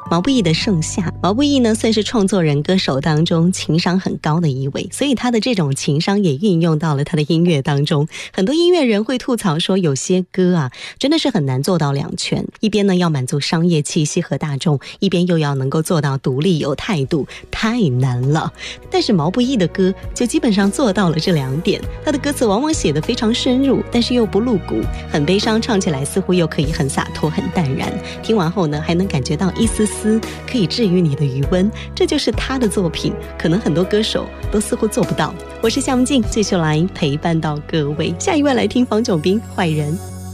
毛不易的《盛夏》，毛不易呢算是创作人歌手当中情商很高的一位，所以他的这种情商也运用到了他的音乐当中。很多音乐人会吐槽说，有些歌啊真的是很难做到两全，一边呢要满足商业气息和大众，一边又要能够做到独立有态度，太难了。但是毛不易的歌就基本上做到了这两点，他的歌词往往写得非常深入，但是又不露骨，很悲伤，唱起来似乎又可以很洒脱很淡然，听完后呢还能感觉到一丝丝可以治愈你的余温，这就是他的作品，可能很多歌手都似乎做不到。我是夏文静，继续来陪伴到各位。下一位来听房炯斌《坏人》。